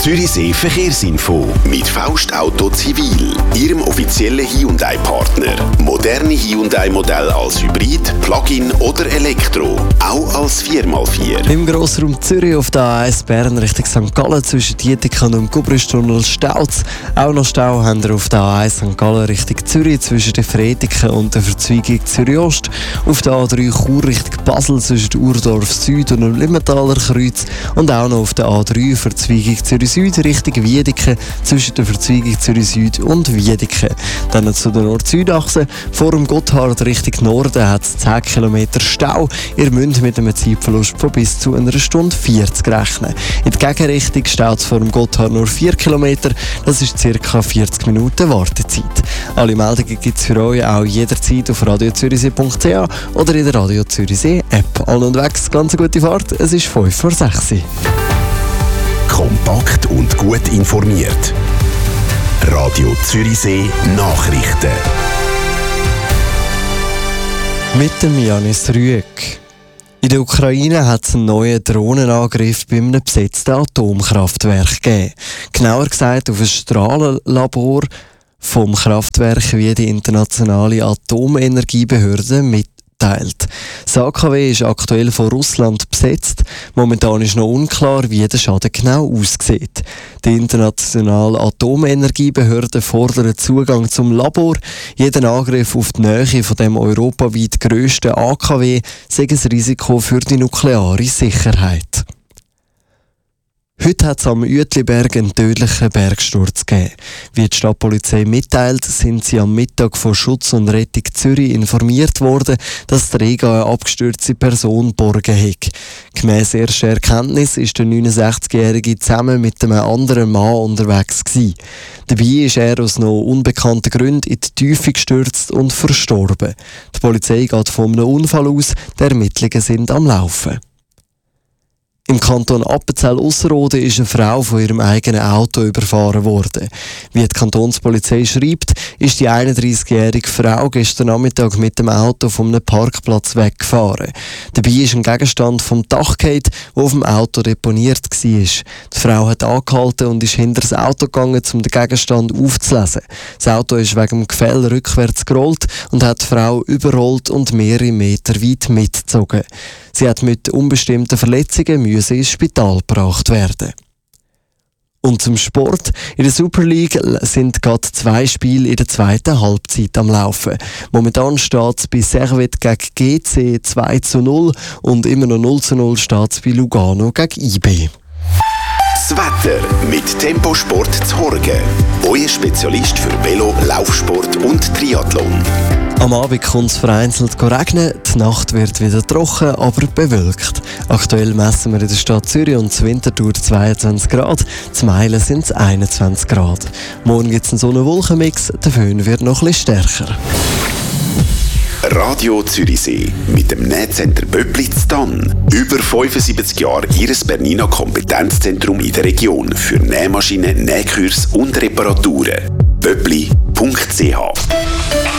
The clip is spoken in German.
Zürichsee Verkehrsinfo mit Faust Auto Zivil, Ihrem offiziellen Hyundai-Partner. Moderne Hyundai-Modelle als Hybrid, Plug-in oder Elektro, auch als 4x4. Im Grossraum Zürich auf der A1 Bern Richtung St. Gallen zwischen Dietikon und Gubristunnel staut. Auch noch Stau haben wir auf der A1 St. Gallen Richtung Zürich zwischen den Fretiken und der Verzweigung Zürich Ost. Auf der A3 Chur Richtung Basel zwischen Urdorf Süd und dem Limmentaler Kreuz. Und auch noch auf der A3 Verzweigung Zürich Süd Richtung Wiedeke zwischen der Verzweigung Zürich Süd und Wiedeke. Dann zu der Nord-Süd-Achse. Vor dem Gotthard Richtung Norden hat es 10 km Stau. Ihr müsst mit einem Zeitverlust von bis zu einer Stunde 40 rechnen. In der Gegenrichtung staut es vor dem Gotthard nur 4 km. Das ist ca. 40 Minuten Wartezeit. Alle Meldungen gibt es für euch auch jederzeit auf radiozürichsee.ch oder in der Radio Zürichsee App. Allen unterwegs, ganz eine gute Fahrt. Es ist 5 vor 6 Uhr. Kompakt und gut informiert. Radio Zürichsee Nachrichten. Mit dem Janis Rüegg. In der Ukraine hat es einen neuen Drohnenangriff bei einem besetzten Atomkraftwerk gegeben. Genauer gesagt auf ein Strahlenlabor vom Kraftwerk, wie die internationale Atomenergiebehörde mitteilt. Das AKW ist aktuell von Russland besetzt. Momentan ist noch unklar, wie der Schaden genau aussieht. Die internationale Atomenergiebehörde fordert Zugang zum Labor. Jeder Angriff auf die Nähe von dem europaweit grössten AKW sei ein Risiko für die nukleare Sicherheit. Heute hat es am Uetliberg einen tödlichen Bergsturz gegeben. Wie die Stadtpolizei mitteilt, sind sie am Mittag von Schutz und Rettung Zürich informiert worden, dass der Rega eine abgestürzte Person geborgen hat. Gemäss erster Erkenntnis ist der 69-Jährige zusammen mit einem anderen Mann unterwegs gewesen. Dabei ist er aus noch unbekannten Gründen in die Tiefe gestürzt und verstorben. Die Polizei geht von einem Unfall aus, die Ermittlungen sind am Laufen. Im Kanton Appenzell-Ausserrhoden ist eine Frau von ihrem eigenen Auto überfahren worden. Wie die Kantonspolizei schreibt, ist die 31-jährige Frau gestern Nachmittag mit dem Auto von einem Parkplatz weggefahren. Dabei ist ein Gegenstand vom Dach gefallen, der auf dem Auto deponiert war. Die Frau hat angehalten und ist hinter das Auto gegangen, um den Gegenstand aufzulesen. Das Auto ist wegen dem Gefäll rückwärts gerollt und hat die Frau überrollt und mehrere Meter weit mitgezogen. Sie hat mit unbestimmten Verletzungen ins Spital gebracht werden. Und zum Sport. In der Super League sind gerade 2 Spiele in der zweiten Halbzeit am Laufen. Momentan steht es bei Servette gegen GC 2:0 und immer noch 0:0 steht es bei Lugano gegen IB. Das Wetter mit Temposport Zhorgen. Euer Spezialist für Velo, Laufsport und Triathlon. Am Abend kommt es vereinzelt regnen, die Nacht wird wieder trocken, aber bewölkt. Aktuell messen wir in der Stadt Zürich und zur Winterthur 22 Grad, zu Meilen sind es 21 Grad. Morgen gibt es einen Sonne-Wolken-Mix, der Föhn wird noch etwas stärker. Radio Zürichsee mit dem Nähcenter Böblitz Tann. Über 75 Jahre Ihres Bernina Kompetenzzentrum in der Region für Nähmaschinen, Nähkurs und Reparaturen. böbli.ch